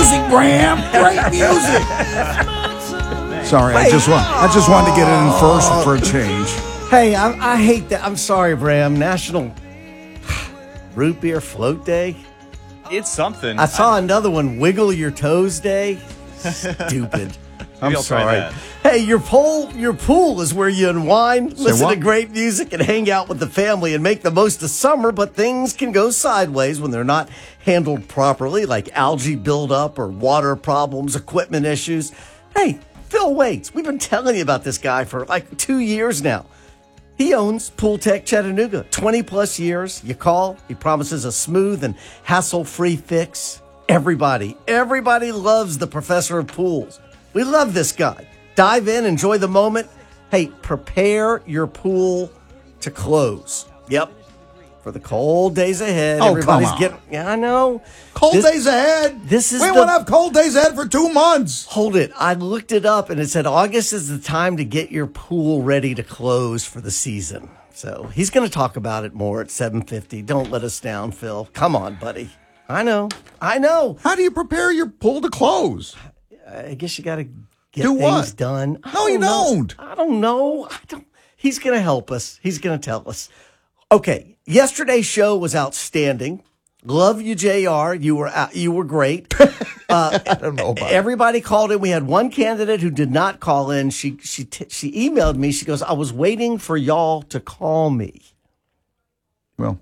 music, Bram. Great music. Sorry, I just wanted to get it in first for a change. Hey, I hate that. I'm sorry, Bram. National Root Beer Float Day. It's something. I saw another one, Wiggle Your Toes Day. Stupid. I'm I'll sorry. try that. Hey, your pool is where you unwind, listen what? to great music, and hang out with the family and make the most of summer, but things can go sideways when they're not handled properly, like algae buildup or water problems, equipment issues. Hey, Phil Waits, we've been telling you about this guy for like 2 years now. He owns Pool Tech Chattanooga, 20 plus years. You call, he promises a smooth and hassle-free fix. Everybody loves the professor of pools. We love this guy. Dive in, enjoy the moment. Hey, prepare your pool to close. Yep. For the cold days ahead. Oh, Everybody's come on. getting, yeah, I know. Cold days ahead. This is we won't have cold days ahead for 2 months. Hold it. I looked it up and it said August is the time to get your pool ready to close for the season. So he's going to talk about it more at 7:50. Don't let us down, Phil. Come on, buddy. I know. How do you prepare your pool to close? I guess you got to get Do things what? done. No, you don't. I don't know. He's going to help us. He's going to tell us. Okay. Yesterday's show was outstanding. Love you, JR. You were great. I don't know about Everybody called in. We had one candidate who did not call in. She emailed me. She goes, I was waiting for y'all to call me. Well,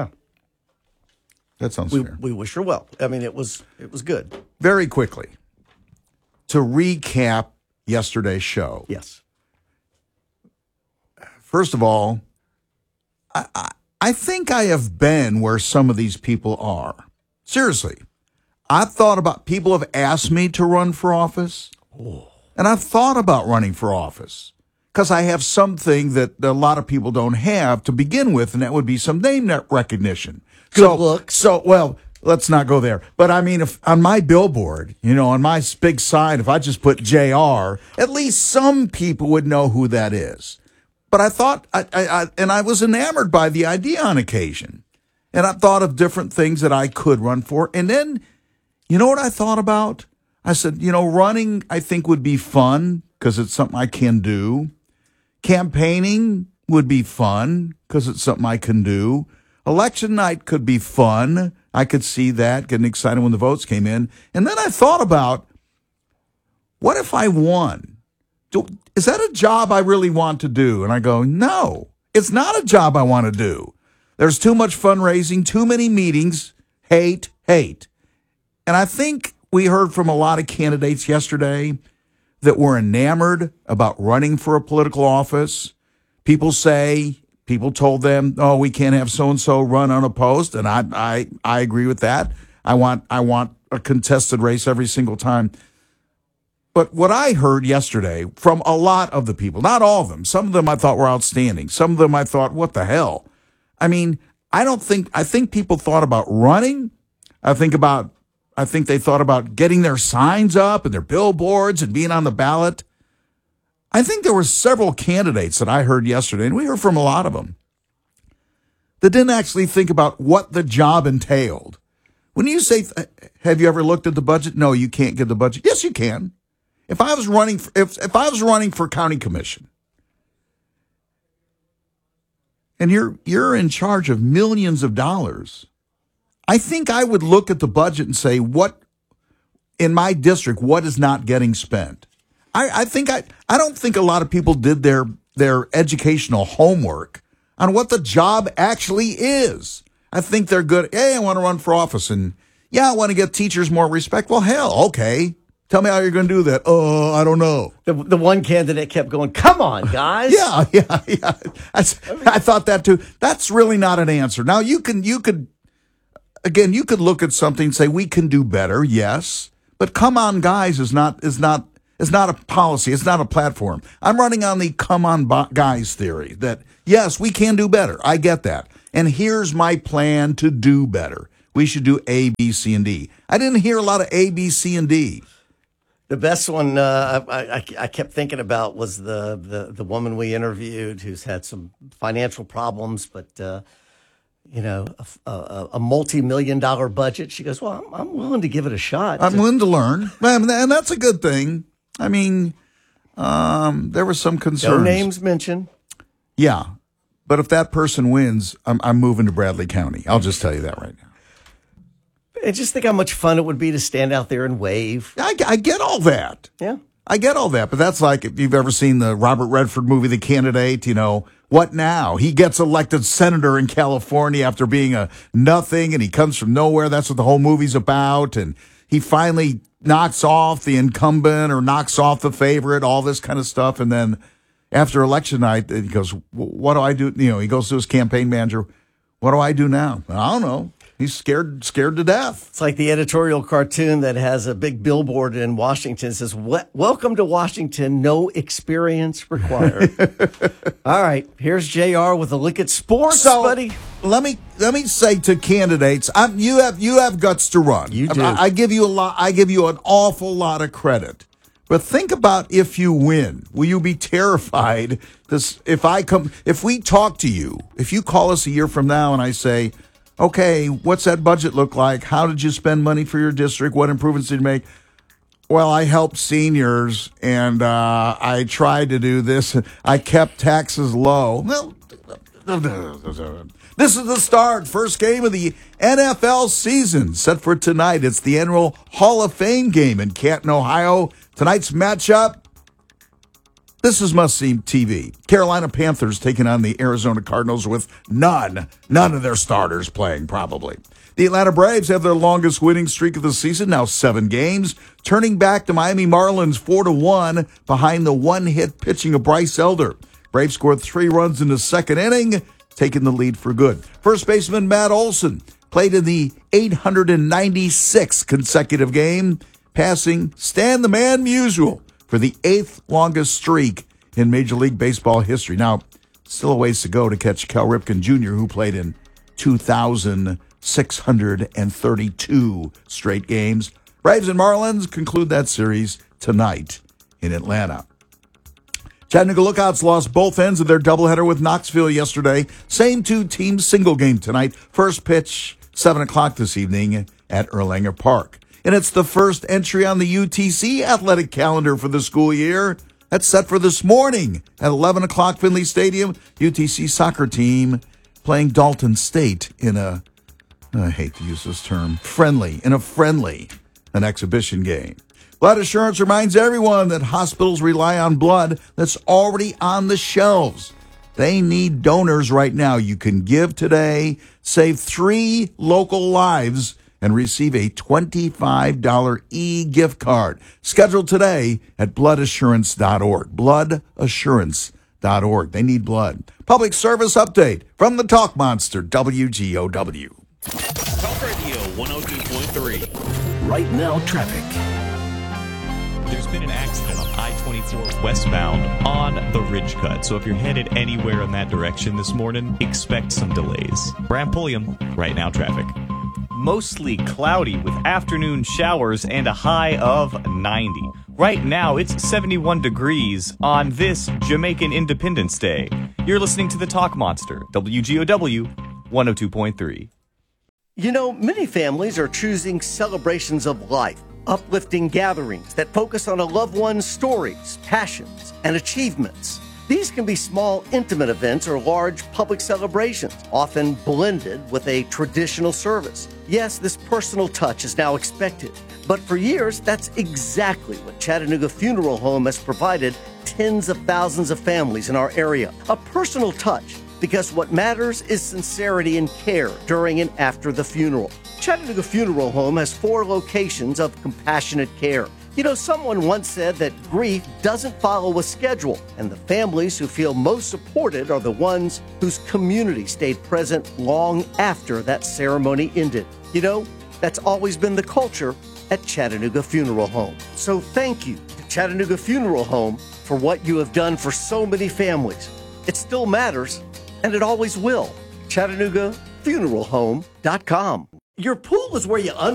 that sounds fair. We wish her well. I mean, it was good. Very quickly, to recap yesterday's show. Yes. First of all, I think I have been where some of these people are. Seriously. I've thought about, people have asked me to run for office. And I've thought about running for office because I have something that a lot of people don't have to begin with, and that would be some name recognition. Good look. Well, let's not go there. But I mean, if on my billboard, on my big sign, if I just put JR, at least some people would know who that is. But I thought, I was enamored by the idea on occasion. And I thought of different things that I could run for. And then, you know what I thought about? I said, running I think would be fun because it's something I can do. Campaigning would be fun because it's something I can do. Election night could be fun. I could see that, getting excited when the votes came in. And then I thought about, what if I won? Is that a job I really want to do? And I go, no, it's not a job I want to do. There's too much fundraising, too many meetings, hate. And I think we heard from a lot of candidates yesterday that were enamored about running for a political office. People told them, oh, we can't have so-and-so run unopposed. And I agree with that. I want a contested race every single time. But what I heard yesterday from a lot of the people, not all of them, some of them I thought were outstanding. Some of them I thought, what the hell? I mean, I think people thought about running. I think they thought about getting their signs up and their billboards and being on the ballot. I think there were several candidates that I heard yesterday, and we heard from a lot of them, that didn't actually think about what the job entailed. When you say, have you ever looked at the budget? No, you can't get the budget. Yes, you can. If I was running for county commission, and you're in charge of millions of dollars, I think I would look at the budget and say, what in my district, what is not getting spent? I don't think a lot of people did their educational homework on what the job actually is. I think they're good. Hey, I want to run for office, and I want to get teachers more respect. Well, hell, okay. Tell me how you're going to do that. Oh, I don't know. The one candidate kept going, come on, guys. Yeah. I thought that too. That's really not an answer. Now you could look at something and say we can do better. Yes. But come on, guys is not a policy. It's not a platform. I'm running on the come on guys theory that yes, we can do better. I get that. And here's my plan to do better. We should do A, B, C, and D. I didn't hear a lot of A, B, C, and D. The best one I kept thinking about was the woman we interviewed who's had some financial problems, but a multi-million-dollar budget. She goes, well, I'm willing to give it a shot. I'm willing to learn. And that's a good thing. I mean, there were some concerns. No names mentioned. Yeah. But if that person wins, I'm moving to Bradley County. I'll just tell you that right now. I just think how much fun it would be to stand out there and wave. I get all that. Yeah. I get all that. But that's like if you've ever seen the Robert Redford movie, The Candidate, what now? He gets elected senator in California after being a nothing, and he comes from nowhere. That's what the whole movie's about. And he finally knocks off the incumbent or knocks off the favorite, all this kind of stuff. And then after election night, he goes, what do I do? He goes to his campaign manager. What do I do now? I don't know. He's scared to death. It's like the editorial cartoon that has a big billboard in Washington. It says, welcome to Washington, no experience required. All right, here's JR with a look at sports, buddy. Let me say to candidates, you have guts to run. You do. I give you a lot. I give you an awful lot of credit. But think about if you win. Will you be terrified? If we talk to you, if you call us a year from now and I say, okay, what's that budget look like? How did you spend money for your district? What improvements did you make? Well, I helped seniors, and I tried to do this. I kept taxes low. Well, this is the start. First game of the NFL season set for tonight. It's the annual Hall of Fame game in Canton, Ohio. Tonight's matchup. This is must-see TV. Carolina Panthers taking on the Arizona Cardinals with none of their starters playing, probably. The Atlanta Braves have their longest winning streak of the season, now 7 games, turning back the Miami Marlins 4-1 behind the one-hit pitching of Bryce Elder. Braves scored 3 runs in the second inning, taking the lead for good. First baseman Matt Olson played in the 896th consecutive game, passing Stan the Man Musial for the 8th longest streak in Major League Baseball history. Now, still a ways to go to catch Cal Ripken Jr., who played in 2,632 straight games. Braves and Marlins conclude that series tonight in Atlanta. Chattanooga Lookouts lost both ends of their doubleheader with Knoxville yesterday. Same 2 teams single game tonight. First pitch, 7 o'clock this evening at Erlanger Park. And it's the first entry on the UTC athletic calendar for the school year. That's set for this morning at 11 o'clock Finley Stadium. UTC soccer team playing Dalton State in I hate to use this term, an exhibition game. Blood Assurance reminds everyone that hospitals rely on blood that's already on the shelves. They need donors right now. You can give today, save 3 local lives, and receive a $25 e-gift card. Scheduled today at bloodassurance.org. Bloodassurance.org. They need blood. Public service update from the Talk Monster, WGOW. Talk Radio 102.3. Right now, traffic. There's been an accident on I-24 westbound on the Ridge Cut. So if you're headed anywhere in that direction this morning, expect some delays. Bram Pulliam, Right Now Traffic. Mostly cloudy with afternoon showers and a high of 90. Right now, it's 71 degrees on this Jamaican Independence Day. You're listening to the Talk Monster, WGOW 102.3. Many families are choosing celebrations of life, uplifting gatherings that focus on a loved one's stories, passions, and achievements. These can be small, intimate events or large public celebrations, often blended with a traditional service. Yes, this personal touch is now expected, but for years, that's exactly what Chattanooga Funeral Home has provided tens of thousands of families in our area. A personal touch, because what matters is sincerity and care during and after the funeral. Chattanooga Funeral Home has 4 locations of compassionate care. Someone once said that grief doesn't follow a schedule, and the families who feel most supported are the ones whose community stayed present long after that ceremony ended. That's always been the culture at Chattanooga Funeral Home. So thank you to Chattanooga Funeral Home for what you have done for so many families. It still matters, and it always will. ChattanoogaFuneralHome.com. Your pool is where you